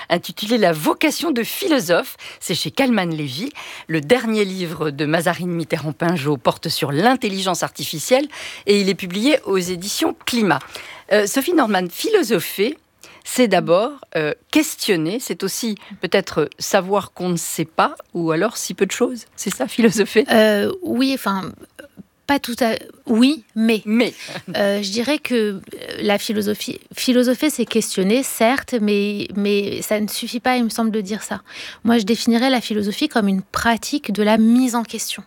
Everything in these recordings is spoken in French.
intitulé La vocation de philosophe. C'est chez Calman Lévy. Le dernier livre de Mazarine Mitterrand-Pinjot porte sur l'intelligence artificielle et il est publié aux éditions Climat. Sophie Nordman, philosopher, c'est d'abord questionner, c'est aussi peut-être savoir qu'on ne sait pas, ou alors si peu de choses. C'est ça, philosopher ? Oui, enfin, pas tout à... Oui, mais. Je dirais que la philosopher, c'est questionner, certes, mais ça ne suffit pas, il me semble, de dire ça. Moi, je définirais la philosophie comme une pratique de la mise en question.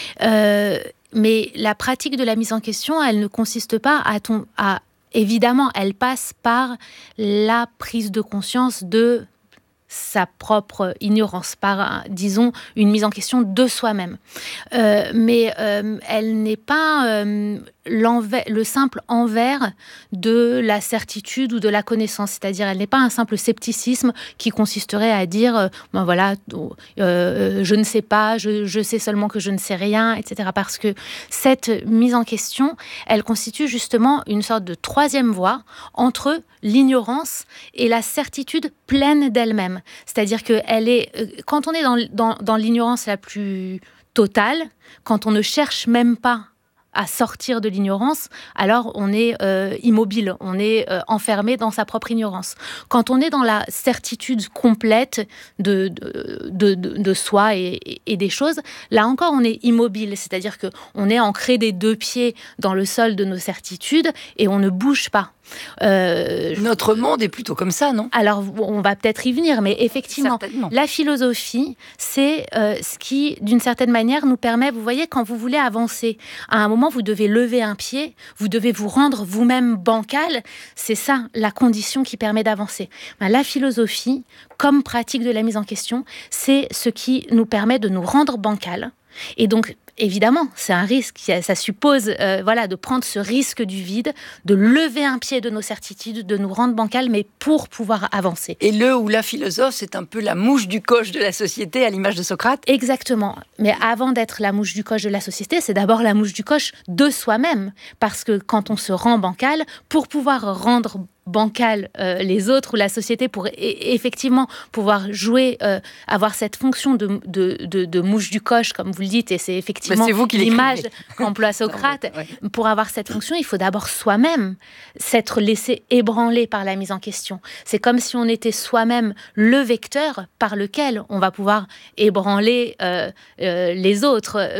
Mais la pratique de la mise en question, elle ne consiste pas à évidemment, elle passe par la prise de conscience de sa propre ignorance, par, disons, une mise en question de soi-même. Mais elle n'est pas le simple envers de la certitude ou de la connaissance. C'est-à-dire, elle n'est pas un simple scepticisme qui consisterait à dire ben voilà, je ne sais pas, je sais seulement que je ne sais rien, etc. Parce que cette mise en question, elle constitue justement une sorte de troisième voie entre l'ignorance et la certitude pleine d'elle-même. C'est-à-dire que quand on est dans l'ignorance la plus totale, quand on ne cherche même pas à sortir de l'ignorance, alors on est immobile, on est enfermé dans sa propre ignorance. Quand on est dans la certitude complète de soi et des choses, là encore on est immobile, c'est-à-dire qu'on est ancré des deux pieds dans le sol de nos certitudes et on ne bouge pas. Notre monde est plutôt comme ça, non ? Alors, on va peut-être y venir, mais effectivement, certainement. La philosophie, c'est ce qui, d'une certaine manière, nous permet, vous voyez, quand vous voulez avancer, à un moment, vous devez lever un pied, vous devez vous rendre vous-même bancal, c'est ça, la condition qui permet d'avancer. La philosophie, comme pratique de la mise en question, c'est ce qui nous permet de nous rendre bancal. Et donc, évidemment, c'est un risque. Ça suppose de prendre ce risque du vide, de lever un pied de nos certitudes, de nous rendre bancal, mais pour pouvoir avancer. Et le ou la philosophe, c'est un peu la mouche du coche de la société, à l'image de Socrate ? Exactement. Mais avant d'être la mouche du coche de la société, c'est d'abord la mouche du coche de soi-même. Parce que quand on se rend bancal, pour pouvoir rendre bancal les autres ou la société, pour effectivement pouvoir jouer, avoir cette fonction de mouche du coche, comme vous le dites, et c'est effectivement l'image qu'emploie Socrate. Ouais. Pour avoir cette fonction, il faut d'abord soi-même s'être laissé ébranler par la mise en question. C'est comme si on était soi-même le vecteur par lequel on va pouvoir ébranler les autres,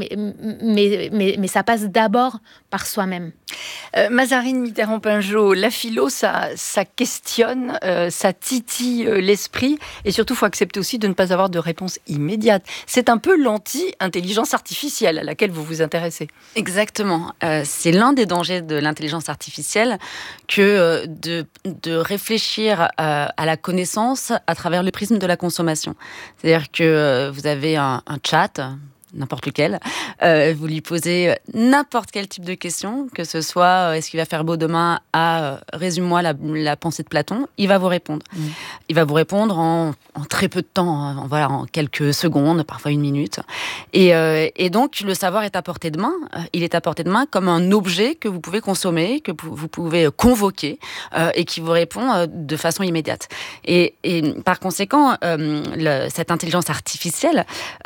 mais ça passe d'abord par soi-même. Mazarine Mitterrand-Pinjot, la philo, ça questionne, ça titille l'esprit, et surtout, il faut accepter aussi de ne pas avoir de réponse immédiate. C'est un peu l'anti-intelligence artificielle à laquelle vous vous intéressez. Exactement. C'est l'un des dangers de l'intelligence artificielle que de réfléchir à la connaissance à travers le prisme de la consommation. C'est-à-dire que vous avez un chat, n'importe lequel, vous lui posez n'importe quel type de question, que ce soit est-ce qu'il va faire beau demain résume-moi la pensée de Platon, il va vous répondre. Il va vous répondre en très peu de temps, en quelques secondes, parfois une minute. Et donc le savoir est à portée de main. Il est à portée de main comme un objet que vous pouvez consommer, que vous pouvez convoquer et qui vous répond de façon immédiate. Et par conséquent, cette intelligence artificielle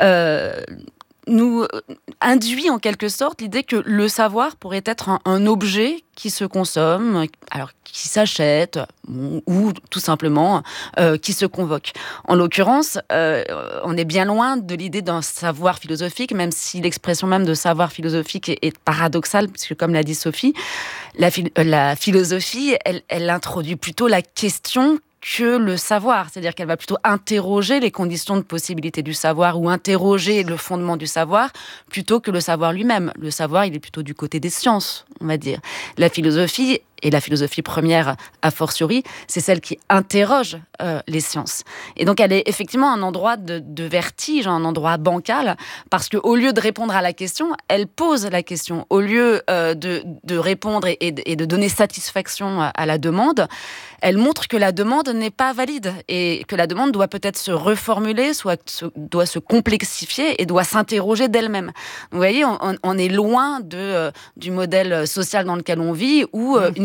nous induit en quelque sorte l'idée que le savoir pourrait être un objet qui se consomme, alors qui s'achète, ou tout simplement qui se convoque. En l'occurrence, on est bien loin de l'idée d'un savoir philosophique, même si l'expression même de savoir philosophique est paradoxale, puisque comme l'a dit Sophie, la philosophie, elle introduit plutôt la question que le savoir, c'est-à-dire qu'elle va plutôt interroger les conditions de possibilité du savoir ou interroger le fondement du savoir plutôt que le savoir lui-même. Le savoir, il est plutôt du côté des sciences, on va dire. La philosophie, et la philosophie première a fortiori, c'est celle qui interroge les sciences. Et donc elle est effectivement un endroit de vertige, un endroit bancal, parce qu'au lieu de répondre à la question, elle pose la question. Au lieu de répondre et de donner satisfaction à la demande, elle montre que la demande n'est pas valide et que la demande doit peut-être se reformuler, doit se complexifier et doit s'interroger d'elle-même. Vous voyez, on est loin du modèle social dans lequel on vit où une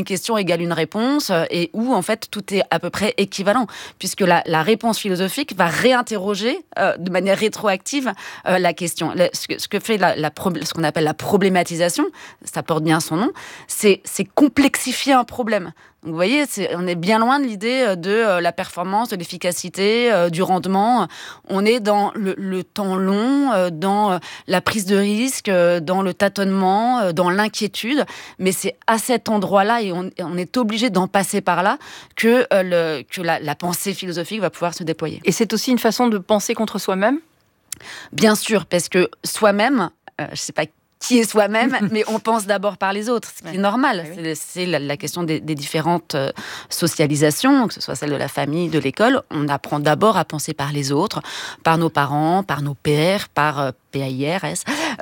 question égale une réponse et où en fait tout est à peu près équivalent, puisque la réponse philosophique va réinterroger de manière rétroactive la question. Ce que fait ce qu'on appelle la problématisation, ça porte bien son nom, c'est complexifier un problème. Donc, vous voyez, on est bien loin de l'idée de la performance, de l'efficacité, du rendement. On est dans le temps long, dans la prise de risque, dans le tâtonnement, dans l'inquiétude. Mais c'est à cet endroit-là, et on est obligé d'en passer par là, que la pensée philosophique va pouvoir se déployer. Et c'est aussi une façon de penser contre soi-même ? Bien sûr, parce que soi-même, je ne sais pas qui est soi-même, mais on pense d'abord par les autres, ce qui est normal. Oui. C'est la question des différentes socialisations, que ce soit celle de la famille, de l'école. On apprend d'abord à penser par les autres, par nos parents, par nos pairs, par PAIRS,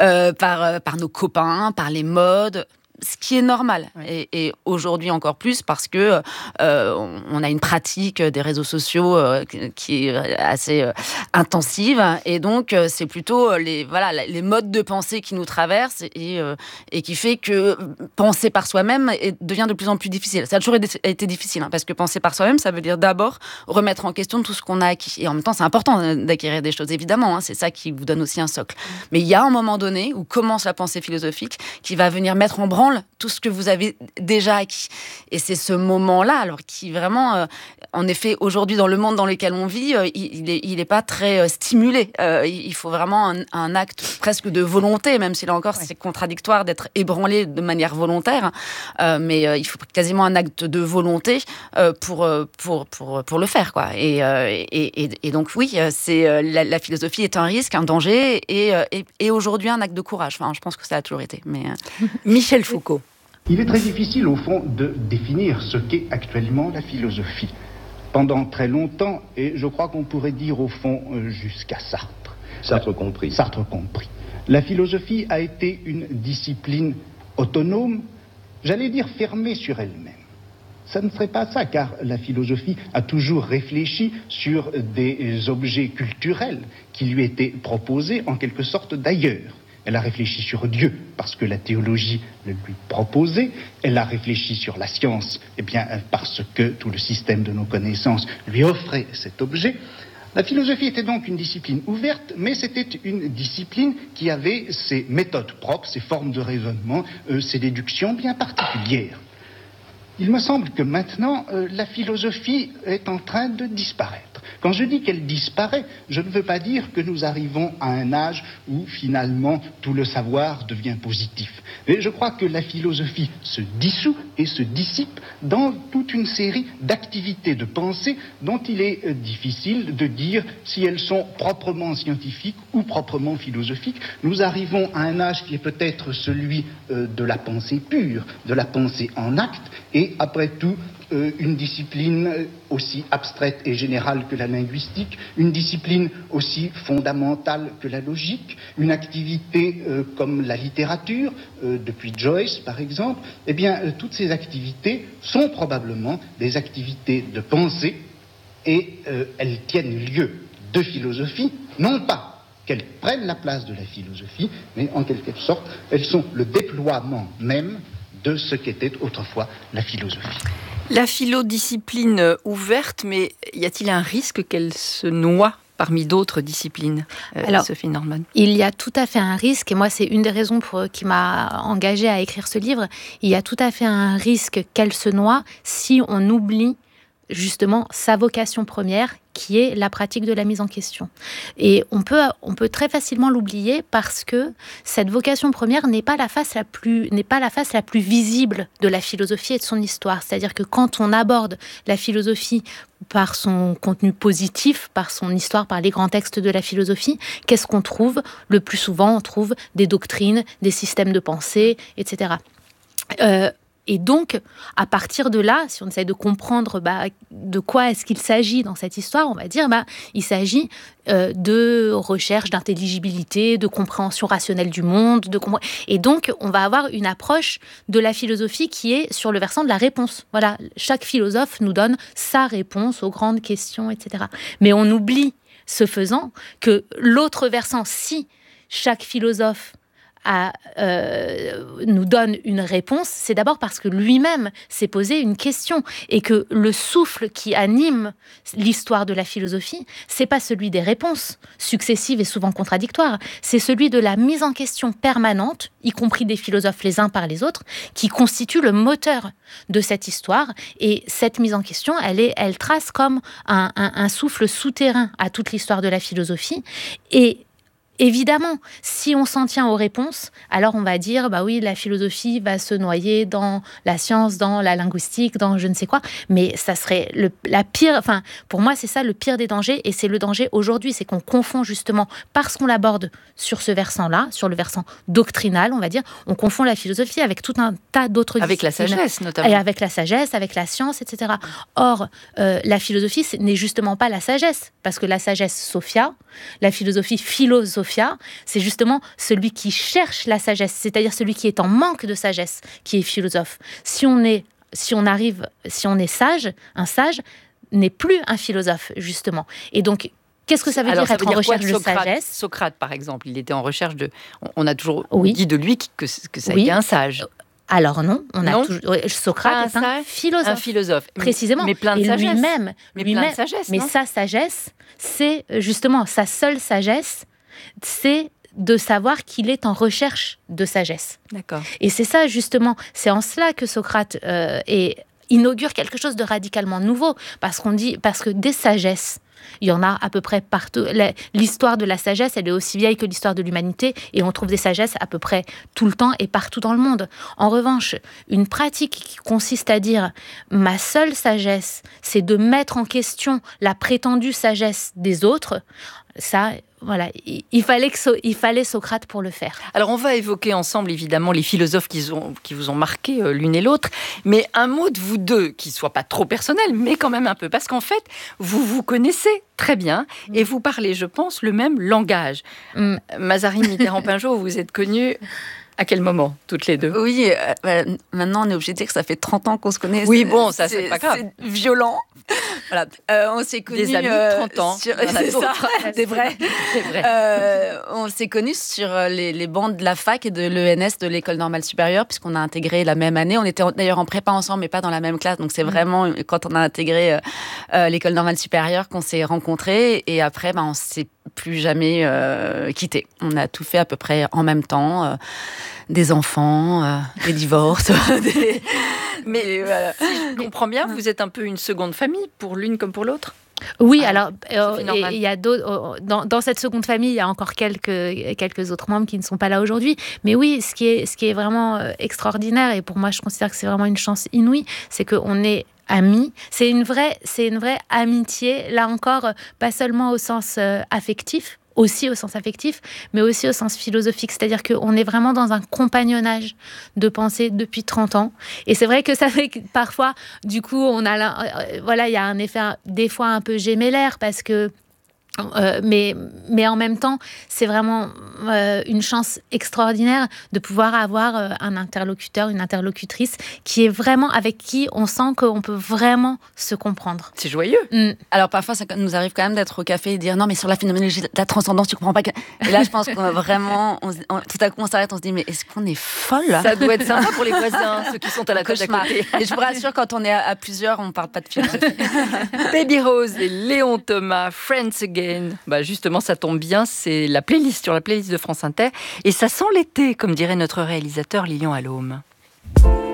par nos copains, par les modes. Ce qui est normal, et aujourd'hui encore plus parce que on a une pratique des réseaux sociaux qui est assez intensive, et donc c'est plutôt les modes de pensée qui nous traversent et qui fait que penser par soi-même devient de plus en plus difficile. Ça a toujours été difficile, parce que penser par soi-même, ça veut dire d'abord remettre en question tout ce qu'on a acquis. Et en même temps, c'est important d'acquérir des choses, évidemment, c'est ça qui vous donne aussi un socle. Mais il y a un moment donné où commence la pensée philosophique qui va venir mettre en branle tout ce que vous avez déjà acquis. Et c'est ce moment-là, alors qui vraiment, en effet, aujourd'hui, dans le monde dans lequel on vit, il n'est pas très stimulé. Il faut vraiment un acte presque de volonté, même si là encore, c'est contradictoire d'être ébranlé de manière volontaire. Mais il faut quasiment un acte de volonté pour le faire, quoi. Et donc, oui, la philosophie est un risque, un danger, et aujourd'hui, un acte de courage. Enfin, je pense que ça a toujours été. Mais Michel Foucault. Il est très difficile, au fond, de définir ce qu'est actuellement la philosophie. Pendant très longtemps, et je crois qu'on pourrait dire, au fond, jusqu'à Sartre. Sartre compris. Sartre compris. La philosophie a été une discipline autonome, j'allais dire fermée sur elle-même. Ça ne serait pas ça, car la philosophie a toujours réfléchi sur des objets culturels qui lui étaient proposés en quelque sorte d'ailleurs. Elle a réfléchi sur Dieu, parce que la théologie le lui proposait. Elle a réfléchi sur la science, parce que tout le système de nos connaissances lui offrait cet objet. La philosophie était donc une discipline ouverte, mais c'était une discipline qui avait ses méthodes propres, ses formes de raisonnement, ses déductions bien particulières. Il me semble que maintenant, la philosophie est en train de disparaître. Quand je dis qu'elle disparaît, je ne veux pas dire que nous arrivons à un âge où finalement tout le savoir devient positif. Mais je crois que la philosophie se dissout et se dissipe dans toute une série d'activités de pensée dont il est difficile de dire si elles sont proprement scientifiques ou proprement philosophiques. Nous arrivons à un âge qui est peut-être celui de la pensée pure, de la pensée en acte, et après tout, une discipline aussi abstraite et générale que la linguistique, une discipline aussi fondamentale que la logique, une activité comme la littérature, depuis Joyce par exemple, toutes ces activités sont probablement des activités de pensée, et elles tiennent lieu de philosophie, non pas qu'elles prennent la place de la philosophie, mais en quelque sorte, elles sont le déploiement même de ce qu'était autrefois la philosophie. La philodiscipline ouverte, mais y a-t-il un risque qu'elle se noie parmi d'autres disciplines, Sophie Norman? Il y a tout à fait un risque, et moi c'est une des raisons qui m'a engagée à écrire ce livre. Il y a tout à fait un risque qu'elle se noie si on oublie justement sa vocation première, qui est la pratique de la mise en question. Et on peut très facilement l'oublier, parce que cette vocation première n'est pas la face la plus visible de la philosophie et de son histoire. C'est-à-dire que quand on aborde la philosophie par son contenu positif, par son histoire, par les grands textes de la philosophie, qu'est-ce qu'on trouve? Le plus souvent, on trouve des doctrines, des systèmes de pensée, etc. Et donc, à partir de là, si on essaie de comprendre de quoi est-ce qu'il s'agit dans cette histoire, on va dire il s'agit de recherche d'intelligibilité, de compréhension rationnelle du monde. Et donc, on va avoir une approche de la philosophie qui est sur le versant de la réponse. Voilà, chaque philosophe nous donne sa réponse aux grandes questions, etc. Mais on oublie, ce faisant, que l'autre versant, si chaque philosophe nous donne une réponse, c'est d'abord parce que lui-même s'est posé une question et que le souffle qui anime l'histoire de la philosophie, c'est pas celui des réponses successives et souvent contradictoires, c'est celui de la mise en question permanente, y compris des philosophes les uns par les autres, qui constitue le moteur de cette histoire. Et cette mise en question, elle trace comme un souffle souterrain à toute l'histoire de la philosophie. Et évidemment, si on s'en tient aux réponses, alors on va dire, bah oui, la philosophie va se noyer dans la science, dans la linguistique, dans je ne sais quoi. Mais ça serait la pire. Enfin, pour moi, c'est ça le pire des dangers, et c'est le danger aujourd'hui, c'est qu'on confond justement, parce qu'on l'aborde sur ce versant-là, sur le versant doctrinal, on va dire, on confond la philosophie avec tout un tas d'autres avec disciplines. La sagesse, notamment. Et avec la sagesse, avec la science, etc. Or, la philosophie n'est justement pas la sagesse, parce que la sagesse, Sophia, la philosophie, philosophia, c'est justement celui qui cherche la sagesse, c'est-à-dire celui qui est en manque de sagesse, qui est philosophe. Si on est sage, un sage n'est plus un philosophe, justement. Et donc, qu'est-ce que ça veut dire être en recherche de sagesse ? Socrate, par exemple, il était en recherche de... On a toujours dit de lui que ça a été un sage. Alors non, Socrate est un philosophe. Un philosophe. Précisément. Mais plein de sagesse. Lui-même, mais sa sagesse, c'est justement sa seule sagesse, c'est de savoir qu'il est en recherche de sagesse. D'accord. Et c'est ça, justement, c'est en cela que Socrate inaugure quelque chose de radicalement nouveau, parce que des sagesses, il y en a à peu près partout. L'histoire de la sagesse, elle est aussi vieille que l'histoire de l'humanité, et on trouve des sagesses à peu près tout le temps et partout dans le monde. En revanche, une pratique qui consiste à dire « ma seule sagesse, c'est de mettre en question la prétendue sagesse des autres », ça, voilà, il fallait Socrate pour le faire. Alors, on va évoquer ensemble, évidemment, les philosophes qui vous ont marqué l'une et l'autre, mais un mot de vous deux, qui ne soit pas trop personnel, mais quand même un peu, parce qu'en fait, vous vous connaissez très bien, et vous parlez, je pense, le même langage. Mazarine Mitterrand-Pinjot, vous êtes connue... À quel moment, toutes les deux ? Oui, maintenant on est obligé de dire que ça fait 30 ans qu'on se connaît. Oui, bon, ça c'est pas grave. C'est violent. Voilà. On s'est connus... Des amis, 30 ans. C'est ça, c'est vrai. C'est vrai. On s'est connus sur les bancs de la fac et de l'ENS, de l'École Normale Supérieure, puisqu'on a intégré la même année. On était d'ailleurs en prépa ensemble, mais pas dans la même classe. Donc c'est vraiment quand on a intégré l'École Normale Supérieure qu'on s'est rencontrés. Et après, on s'est plus jamais quittés. On a tout fait à peu près en même temps. Des enfants, des divorces. Mais voilà. Si je comprends bien, vous êtes un peu une seconde famille, pour l'une comme pour l'autre ? Oui, alors il y a d'autres, dans cette seconde famille, il y a encore quelques autres membres qui ne sont pas là aujourd'hui. Mais oui, ce qui est vraiment extraordinaire, et pour moi, je considère que c'est vraiment une chance inouïe, c'est qu'on est amis. C'est une vraie amitié, là encore, pas seulement au sens affectif, aussi au sens affectif, mais aussi au sens philosophique. C'est-à-dire qu'on est vraiment dans un compagnonnage de pensée depuis 30 ans. Et c'est vrai que ça fait que parfois, du coup, il y a un effet des fois un peu gémellaire, parce que mais en même temps, c'est vraiment une chance extraordinaire de pouvoir avoir un interlocuteur, une interlocutrice qui est vraiment, avec qui on sent qu'on peut vraiment se comprendre. C'est joyeux. Alors parfois, ça nous arrive quand même d'être au café et dire non, mais sur la phénoménologie de la transcendance, tu comprends pas que... Et là, je pense qu'on a vraiment... tout à coup, on s'arrête, on se dit mais est-ce qu'on est folle ? Ça doit être sympa pour les voisins, ceux qui sont à la table d'à côté. Et je vous rassure, quand on est à plusieurs, on ne parle pas de philosophie. Baby Rose et Léon Thomas, Friends Again. Justement, ça tombe bien, c'est la playlist sur la playlist de France Inter. Et ça sent l'été, comme dirait notre réalisateur Lilian Allôme.